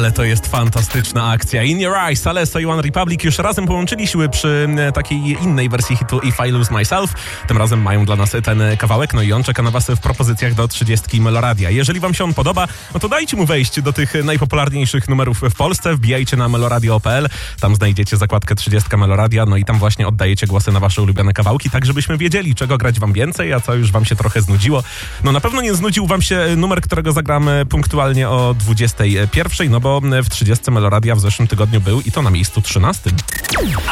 Ale to jest fantastyczna akcja. In Your Eyes, Alesso i One Republic już razem połączyli siły przy takiej innej wersji hitu If I Lose Myself. Tym razem mają dla nas ten kawałek, no i on czeka na was w propozycjach do 30 Meloradia. Jeżeli wam się on podoba, no to dajcie mu wejść do tych najpopularniejszych numerów w Polsce. Wbijajcie na meloradio.pl, tam znajdziecie zakładkę 30 Meloradia, no i tam właśnie oddajecie głosy na wasze ulubione kawałki, tak żebyśmy wiedzieli, czego grać wam więcej, a co już wam się trochę znudziło. No na pewno nie znudził wam się numer, którego zagramy punktualnie o 21, no bo w 30 Meloradia w zeszłym tygodniu był i to na miejscu 13.